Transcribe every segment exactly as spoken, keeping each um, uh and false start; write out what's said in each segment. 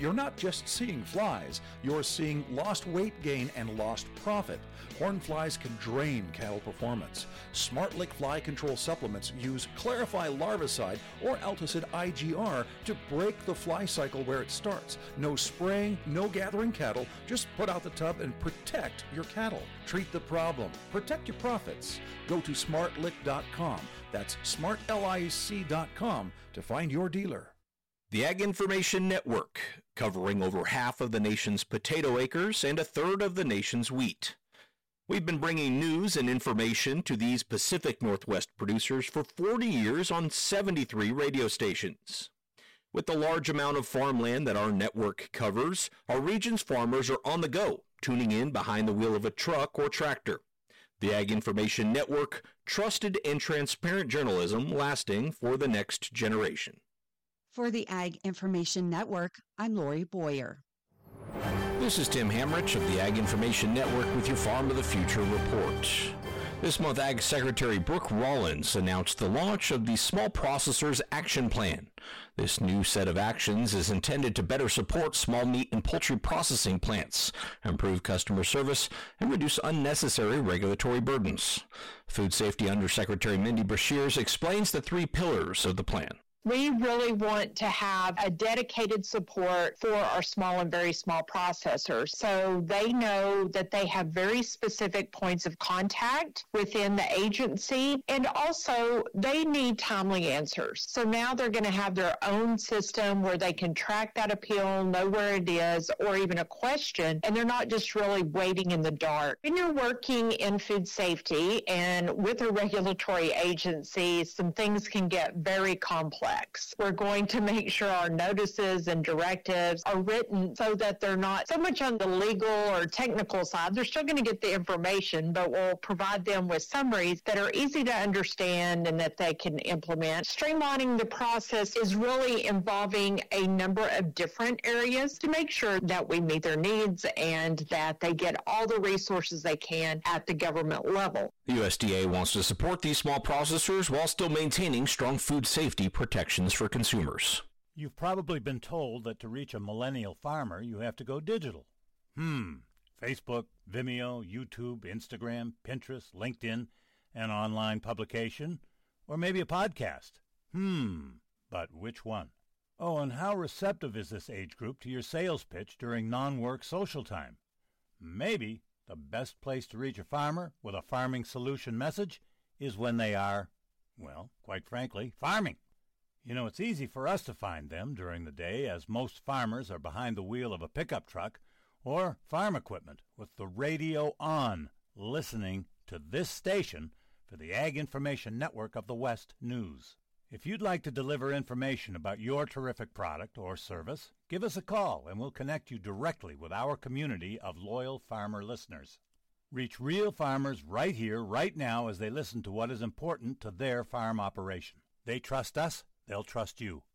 You're not just seeing flies, you're seeing lost weight gain and lost profit. Horn flies can drain cattle performance. SmartLick Fly Control supplements use Clarify Larvicide or Alticid I G R to break the fly cycle where it starts. No spraying, no gathering cattle, just put out the tub and protect your cattle. Treat the problem, protect your profits. Go to smart lick dot com. That's smart lic dot com to find your dealer. The Ag Information Network, covering over half of the nation's potato acres and a third of the nation's wheat. We've been bringing news and information to these Pacific Northwest producers for forty years on seventy-three radio stations. With the large amount of farmland that our network covers, our region's farmers are on the go, tuning in behind the wheel of a truck or tractor. The Ag Information Network, trusted and transparent journalism lasting for the next generation. For the Ag Information Network, I'm Lori Boyer. This is Tim Hamrich of the Ag Information Network with your Farm of the Future report. This month, Ag Secretary Brooke Rollins announced the launch of the Small Processors Action Plan. This new set of actions is intended to better support small meat and poultry processing plants, improve customer service, and reduce unnecessary regulatory burdens. Food Safety Undersecretary Mindy Brashears explains the three pillars of the plan. We really want to have a dedicated support for our small and very small processors, so they know that they have very specific points of contact within the agency, and also they need timely answers. So now they're going to have their own system where they can track that appeal, know where it is, or even a question, and they're not just really waiting in the dark. When you're working in food safety and with a regulatory agency, some things can get very complex. We're going to make sure our notices and directives are written so that they're not so much on the legal or technical side. They're still going to get the information, but we'll provide them with summaries that are easy to understand and that they can implement. Streamlining the process is really involving a number of different areas to make sure that we meet their needs and that they get all the resources they can at the government level. The U S D A wants to support these small processors while still maintaining strong food safety protections for consumers. You've probably been told that to reach a millennial farmer, you have to go digital. Hmm. Facebook, Vimeo, YouTube, Instagram, Pinterest, LinkedIn, an online publication, or maybe a podcast. Hmm. But which one? Oh, and how receptive is this age group to your sales pitch during non-work social time? Maybe the best place to reach a farmer with a farming solution message is when they are, well, quite frankly, farming. You know, it's easy for us to find them during the day, as most farmers are behind the wheel of a pickup truck or farm equipment with the radio on, listening to this station for the Ag Information Network of the West News. If you'd like to deliver information about your terrific product or service, give us a call and we'll connect you directly with our community of loyal farmer listeners. Reach real farmers right here, right now, as they listen to what is important to their farm operation. They trust us, they'll trust you.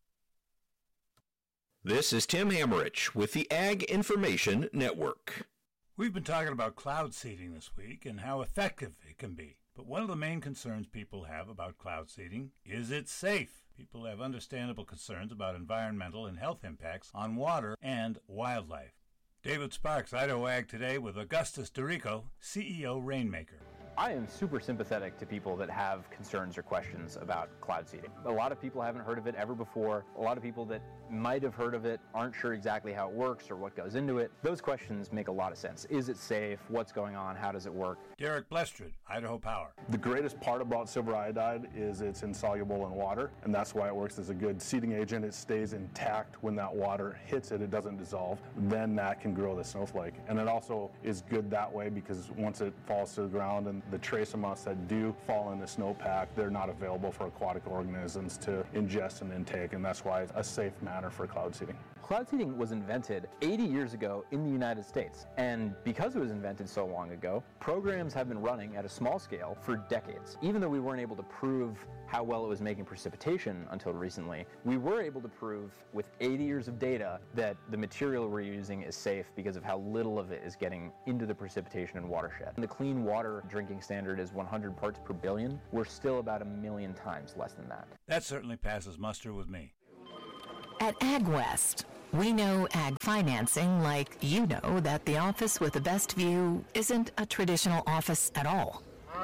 This is Tim Hamrich with the Ag Information Network. We've been talking about cloud seeding this week and how effective it can be. But one of the main concerns people have about cloud seeding is it's safe. People have understandable concerns about environmental and health impacts on water and wildlife. David Sparks, Idaho Ag Today, with Augustus Dorico, C E O Rainmaker. I am super sympathetic to people that have concerns or questions about cloud seeding. A lot of people haven't heard of it ever before. A lot of people that might have heard of it aren't sure exactly how it works or what goes into it. Those questions make a lot of sense. Is it safe? What's going on? How does it work? Derek Blestrid, Idaho Power. The greatest part about silver iodide is it's insoluble in water, and that's why it works as a good seeding agent. It stays intact when that water hits it. It doesn't dissolve. Then that can grow the snowflake. And it also is good that way because once it falls to the ground and the trace amounts that do fall in the snowpack, they're not available for aquatic organisms to ingest and intake, and that's why it's a safe manner for cloud seeding. Cloud seeding was invented eighty years ago in the United States, and because it was invented so long ago, programs have been running at a small scale for decades. Even though we weren't able to prove how well it was making precipitation until recently, we were able to prove with eighty years of data that the material we're using is safe because of how little of it is getting into the precipitation and watershed. The clean water drinking standard is one hundred parts per billion. We're still about a million times less than that. That certainly passes muster with me. At AgWest, We know ag financing like you know that the office with the best view isn't a traditional office at all.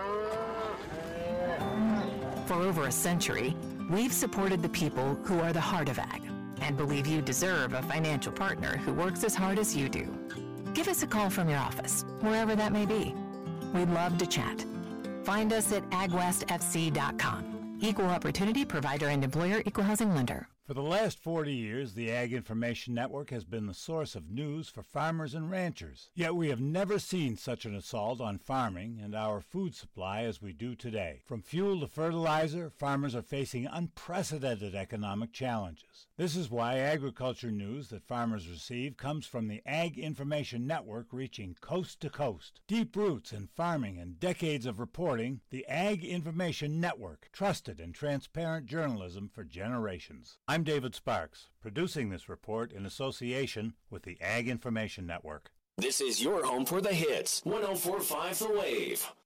For over a century, we've supported the people who are the heart of ag and believe you deserve a financial partner who works as hard as you do. Give us a call from your office, wherever that may be. We'd love to chat. Find us at ag west f c dot com. Equal Opportunity Provider and Employer Equal Housing Lender. For the last forty years, the Ag Information Network has been the source of news for farmers and ranchers. Yet we have never seen such an assault on farming and our food supply as we do today. From fuel to fertilizer, farmers are facing unprecedented economic challenges. This is why agriculture news that farmers receive comes from the Ag Information Network, reaching coast to coast. Deep roots in farming and decades of reporting, the Ag Information Network, trusted and transparent journalism for generations. I'm David Sparks, producing this report in association with the Ag Information Network. This is your home for the hits. one oh four point five The Wave.